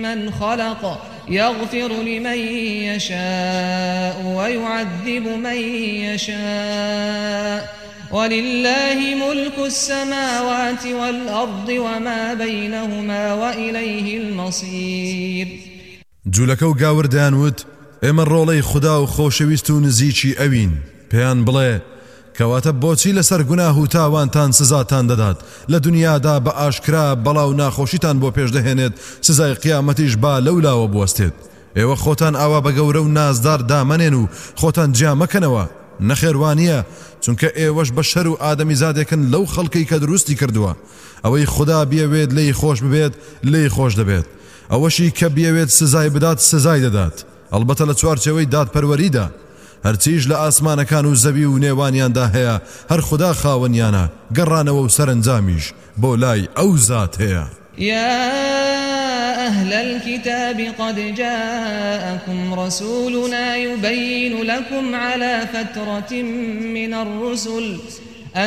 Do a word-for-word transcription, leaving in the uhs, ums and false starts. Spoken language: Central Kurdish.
ممن خلق يغفر لمن يشاء ويعذب من يشاء ولله ملك السماوات والأرض وما بينهما وإليه المصير. جولەکە و گاوردیان وت ئێمە ڕۆڵەی خوددا و خۆشەویست و نزیکی ئەوین. پێیان بڵێ کەواتە بۆچی لەسەر گوناه و تاوانتان سزاتان دەدات لە دنیادا بە ئاشکرا بەڵاو ناخۆشیتان بۆ پێش دەهێنێت سزای قیامەتیش با لەولاوە بوەستێت. ئێوە خۆتان ئاوا بە گەورە و نازدار دامەنێن و خۆتان جیا مەکەنەوە. نەخێوانیە چونکە ئێوەش بە شەر و ئادەمی زادێکن لەو خەڵکی کە دروستی کردووە. ئەوەی خوددا بیەوێت لێی خۆش ببێت لێی خۆش دەبێت، ئەوەشی کە بیەوێت سزای بدات سزای دەدات، ئەلبەتە لە چوارچەوەی دادپەروەریدا. هەرچیش لە ئاسمانەکان و زەوی و نێوانیاندا هەیە هەر خوددا خاوەنیانە، گەڕانەوە و سەرنجامیش بۆ لای ئەو زات هەیە. يا أهل الكتاب قد جاءكم رسولنا يبين لكم على فترة من الرسل